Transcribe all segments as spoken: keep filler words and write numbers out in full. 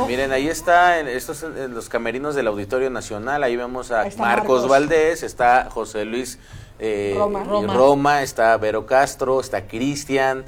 Miren, ahí está, en estos en los camerinos del Auditorio Nacional, ahí vemos a Marcos, Marcos Valdés, está José Luis eh, Roma. Roma. Roma, está Vero Castro, está Cristian,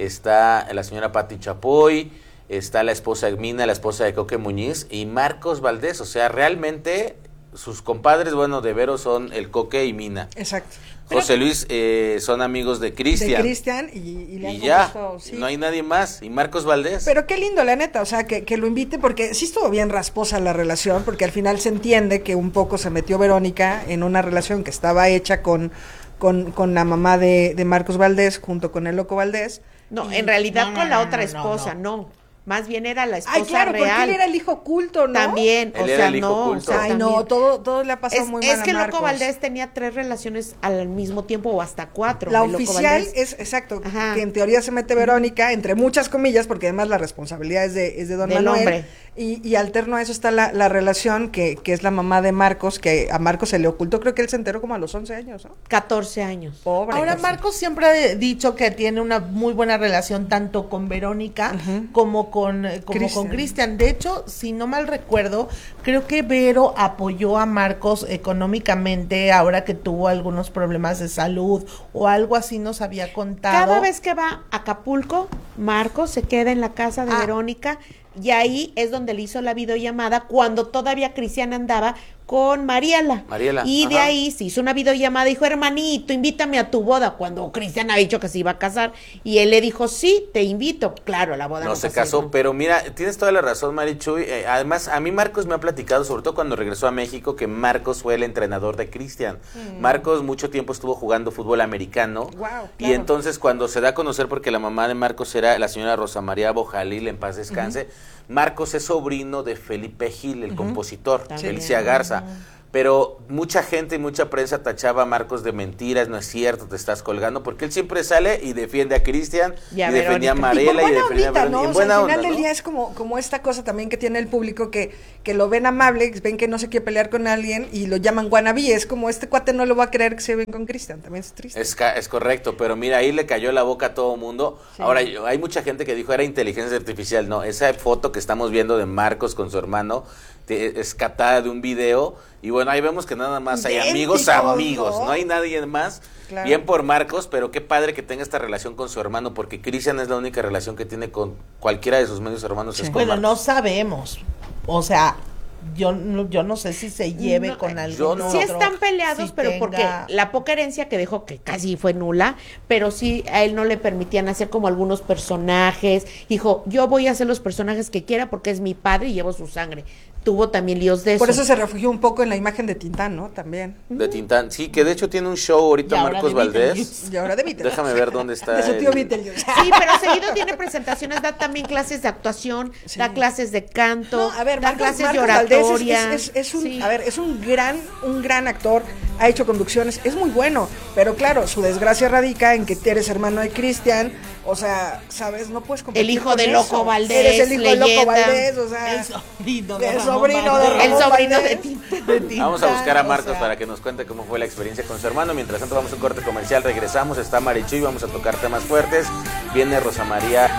está la señora Pati Chapoy, está la esposa Mina, la esposa de Coque Muñiz y Marcos Valdés, o sea, realmente sus compadres, bueno, de Vero son el Coque y Mina. Exacto. José Pero, Luis eh, son amigos de Cristian. De Cristian y, y, le han y ya, compuesto, sí. No hay nadie más. Y Marcos Valdés. Pero qué lindo, la neta, o sea, que, que lo invite, porque sí estuvo bien rasposa la relación, porque al final se entiende que un poco se metió Verónica en una relación que estaba hecha con, con, con la mamá de, de Marcos Valdés, junto con el Loco Valdés. No, y, en realidad no, no, con la no, otra no, esposa, no. no. Más bien era la esposa Ay, claro, real. porque él era el hijo oculto, ¿no? También, Él o era sea, el hijo no. oculto. O sea, Ay, no, también. todo, todo le ha pasado Es, muy es mal que a Marcos. Loco Valdés tenía tres relaciones al mismo tiempo o hasta cuatro. La el Loco oficial Valdés. es, exacto, Ajá. que en teoría se mete Verónica, entre muchas comillas, porque además la responsabilidad es de, es de Don Del Manuel. hombre. Y, y alterno a eso está la, la relación que, que es la mamá de Marcos, que a Marcos se le ocultó, creo que él se enteró como a los once años, ¿no? catorce años. Pobre. Ahora, pues, Marcos siempre ha dicho que tiene una muy buena relación tanto con Verónica Ujú. como con eh, como Cristian. con Cristian. De hecho, si no mal recuerdo, creo que Vero apoyó a Marcos económicamente ahora que tuvo algunos problemas de salud o algo así nos había contado. Cada vez que va a Acapulco, Marcos se queda en la casa de Ah. Verónica y ahí es donde le hizo la videollamada cuando todavía Cristian andaba con Mariela. Mariela, Y de ajá. ahí se hizo una videollamada, dijo, hermanito, invítame a tu boda, cuando Cristian ha dicho que se iba a casar. Y él le dijo, sí, te invito. Claro, la boda no, No se pasó, casó, ¿no? pero mira, tienes toda la razón, Marichuy. Eh, además, a mí Marcos me ha platicado, sobre todo cuando regresó a México, que Marcos fue el entrenador de Cristian. Mm. Marcos mucho tiempo estuvo jugando fútbol americano. Guau, Y claro. entonces cuando se da a conocer, porque la mamá de Marcos era la señora Rosa María Bojalil, en paz descanse, Marcos es sobrino de Felipe Gil, el compositor, También. Felicia Garza. Pero mucha gente y mucha prensa tachaba a Marcos de mentiras, no es cierto, te estás colgando, porque él siempre sale y defiende a Cristian, y, Y a defendía a Verónica. Y Mariela con y, buena defendía a ondita, Verónica. ¿no? En O sea, buena al onda, final del ¿no? día es como, como esta cosa también que tiene el público que, que lo ven amable, ven que no se quiere pelear con alguien y lo llaman wannabe. Es como este cuate no lo va a creer que se ven con Cristian, también es triste. Es, ca- es correcto, pero mira, ahí le cayó la boca a todo mundo. Sí. Ahora, yo- hay mucha gente que dijo era inteligencia artificial. No, esa foto que estamos viendo de Marcos con su hermano te- es catada de un video. Y bueno, ahí vemos que nada más hay amigos, Idénticos, amigos, ¿no? no hay nadie más. Claro. Bien por Marcos, pero qué padre que tenga esta relación con su hermano, porque Cristian es la única relación que tiene con cualquiera de sus medios hermanos. Sí. Es con Bueno, no Marcos. sabemos. O sea, yo no, yo no sé si se lleve No, con yo algún no. Sí otro, están peleados, si pero tenga- porque la poca herencia que dejó, que casi fue nula, pero sí a él no le permitían hacer como algunos personajes. Dijo, yo voy a hacer los personajes que quiera porque es mi padre y llevo su sangre. Tuvo también líos de eso. Por eso se refugió un poco en la imagen de Tintán, ¿no? También. De Tintán. Sí, que de hecho tiene un show Y ahorita ahora Marcos de Valdés. Beetlejuice. Y ahora de Beetlejuice. Déjame ver dónde está. De su tío el- Beetlejuice. Sí, pero seguido tiene presentaciones, da también clases de actuación, Sí. da clases de canto, No, a ver, da Marcos, clases Marcos de Valdés es- oratoria. es, es- es un, Sí. a ver, es un gran, un gran actor, ha hecho conducciones, es muy bueno, pero claro, su desgracia radica en que eres hermano de Cristian, o sea, sabes, no puedes competir El hijo con de eso. Loco Valdés, Eres el hijo de Loco leyenda. Valdés, o sea, El sobrino de el Ramón sobrino de Valdés. El Ramón sobrino de Valdés. Tintán. De Tintán, Vamos a buscar a o Marcos sea. para que nos cuente cómo fue la experiencia con su hermano. Mientras tanto vamos a un corte comercial, regresamos, está Marichuy, vamos a tocar temas fuertes. Viene Rosa María